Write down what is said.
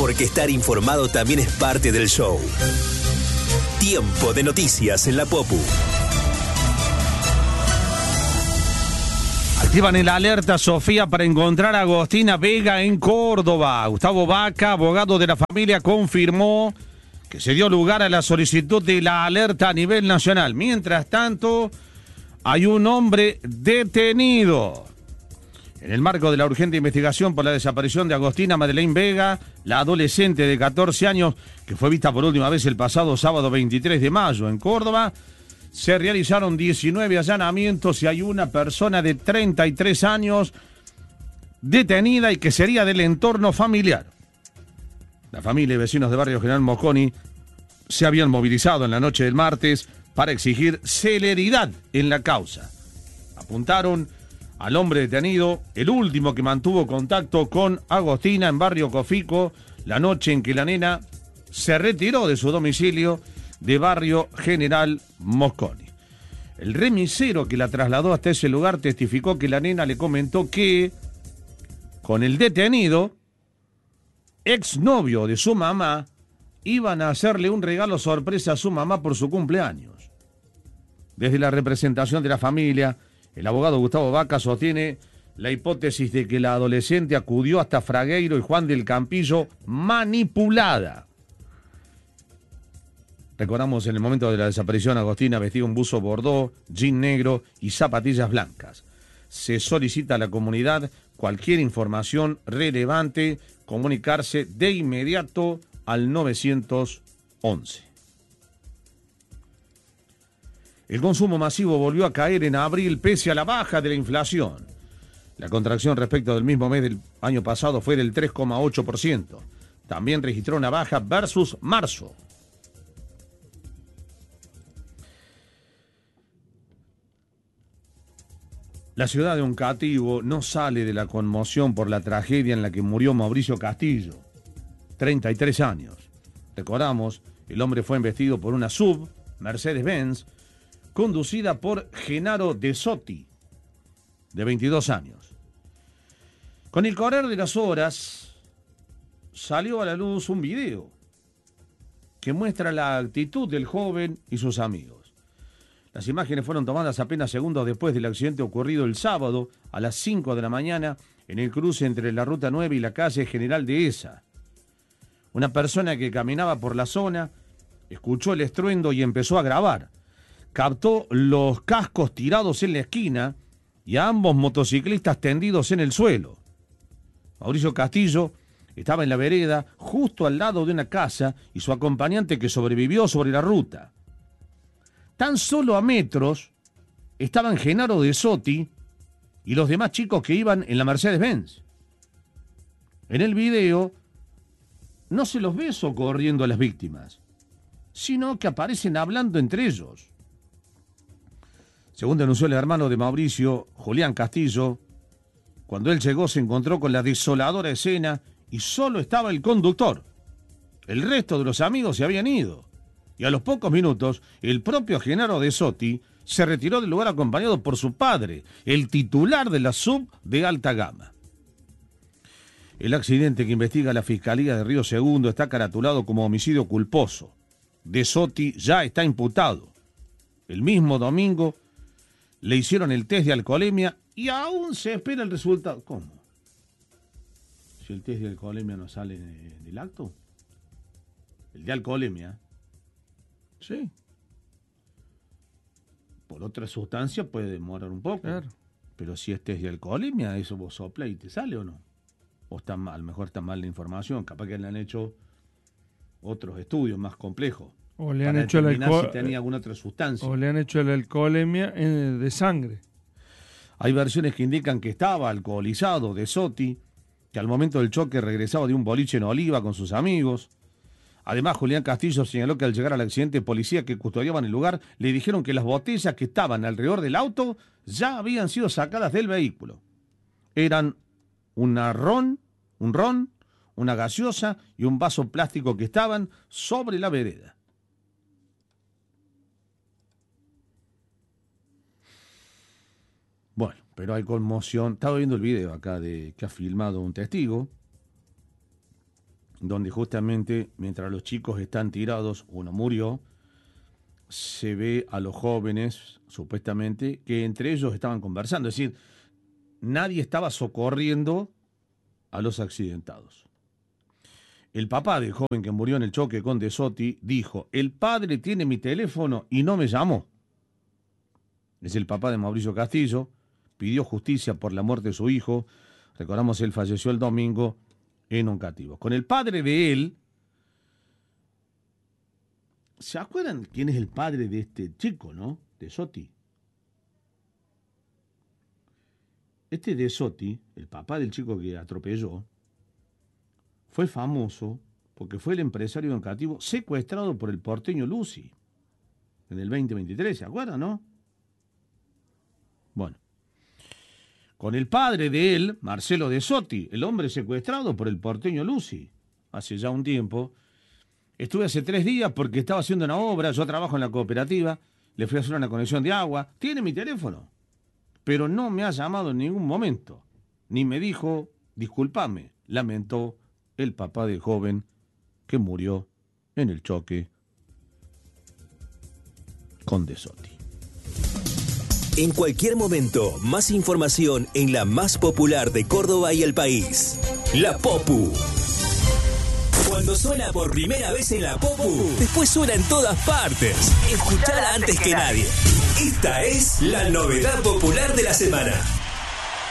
porque estar informado también es parte del show. Tiempo de noticias en la Popu. Activan el alerta Sofía para encontrar a Agostina Vega en Córdoba. Gustavo Vaca, abogado de la familia, confirmó que se dio lugar a la solicitud de la alerta a nivel nacional. Mientras tanto, hay un hombre detenido. En el marco de la urgente investigación por la desaparición de Agostina Madeleine Vega, la adolescente de 14 años, que fue vista por última vez el pasado sábado 23 de mayo en Córdoba, se realizaron 19 allanamientos y hay una persona de 33 años detenida y que sería del entorno familiar. La familia y vecinos de Barrio General Mosconi se habían movilizado en la noche del martes para exigir celeridad en la causa. Apuntaron al hombre detenido, el último que mantuvo contacto con Agostina en Barrio Cofico, la noche en que la nena se retiró de su domicilio de Barrio General Mosconi. El remisero que la trasladó hasta ese lugar testificó que la nena le comentó que con el detenido, exnovio de su mamá, iban a hacerle un regalo sorpresa a su mamá por su cumpleaños. Desde la representación de la familia, el abogado Gustavo Vaca sostiene la hipótesis de que la adolescente acudió hasta Fragueiro y Juan del Campillo manipulada. Recordamos, en el momento de la desaparición, Agostina vestía un buzo bordó, jean negro y zapatillas blancas. Se solicita a la comunidad cualquier información relevante, comunicarse de inmediato al 911. El consumo masivo volvió a caer en abril pese a la baja de la inflación. La contracción respecto del mismo mes del año pasado fue del 3,8%. También registró una baja versus marzo. La ciudad de Oncativo no sale de la conmoción por la tragedia en la que murió Mauricio Castillo, 33 años. Recordamos, el hombre fue embestido por una sub, Mercedes-Benz, conducida por Genaro De Sotti, de 22 años. Con el correr de las horas, salió a la luz un video que muestra la actitud del joven y sus amigos. Las imágenes fueron tomadas apenas segundos después del accidente ocurrido el sábado a las 5 de la mañana en el cruce entre la Ruta 9 y la calle General Dehesa. Una persona que caminaba por la zona escuchó el estruendo y empezó a grabar. Captó los cascos tirados en la esquina y a ambos motociclistas tendidos en el suelo. Mauricio Castillo estaba en la vereda, justo al lado de una casa, y su acompañante, que sobrevivió, sobre la ruta. Tan solo a metros estaban Genaro De Sotti y los demás chicos que iban en la Mercedes-Benz. En el video no se los ve socorriendo a las víctimas, sino que aparecen hablando entre ellos. Según denunció el hermano de Mauricio, Julián Castillo, cuando él llegó se encontró con la desoladora escena y solo estaba el conductor. El resto de los amigos se habían ido. Y a los pocos minutos, el propio Genaro De Sotti se retiró del lugar acompañado por su padre, el titular de la sub de alta gama. El accidente que investiga la Fiscalía de Río Segundo está caratulado como homicidio culposo. De Sotti ya está imputado. El mismo domingo le hicieron el test de alcoholemia y aún se espera el resultado. ¿Cómo? Si el test de alcoholemia no sale del acto. El de alcoholemia. Sí. Por otra sustancia puede demorar un poco. Claro. Pero si este es de alcoholemia, eso vos sopla y te sale o no. O está mal, a lo mejor está mal la información. Capaz que le han hecho otros estudios más complejos. O le han hecho el alcohol, si tenía alguna otra sustancia. O le han hecho la alcoholemia de sangre. Hay versiones que indican que estaba alcoholizado De Sotti, que al momento del choque regresaba de un boliche en Oliva con sus amigos. Además, Julián Castillo señaló que al llegar al accidente, policías que custodiaban el lugar le dijeron que las botellas que estaban alrededor del auto ya habían sido sacadas del vehículo. Eran un ron, una gaseosa y un vaso plástico que estaban sobre la vereda. Bueno, pero hay conmoción. Estaba viendo el video acá que ha filmado un testigo. donde justamente mientras los chicos están tirados, uno murió, se ve a los jóvenes, supuestamente, que entre ellos estaban conversando. Es decir, nadie estaba socorriendo a los accidentados. El papá del joven que murió en el choque con De Sotti dijo: el padre tiene mi teléfono y no me llamó. Es el papá de Mauricio Castillo, pidió justicia por la muerte de su hijo. Recordamos, él falleció el domingo en un cativo. Con el padre de él, ¿se acuerdan quién es el padre de este chico, no? De Sotti. Este De Sotti, el papá del chico que atropelló, fue famoso porque fue el empresario educativo secuestrado por el porteño Lucy en el 2023, ¿se acuerdan, no? Bueno, con el padre de él, Marcelo De Sotti, el hombre secuestrado por el porteño Lucy, hace ya un tiempo. Estuve hace 3 días porque estaba haciendo una obra, yo trabajo en la cooperativa, le fui a hacer una conexión de agua, tiene mi teléfono, pero no me ha llamado en ningún momento, ni me dijo, discúlpame, lamentó el papá del joven que murió en el choque con De Sotti. En cualquier momento, más información en la más popular de Córdoba y el país. La Popu. Cuando suena por primera vez en la Popu, después suena en todas partes. Escuchala antes que nadie. Esta es la novedad popular de la semana.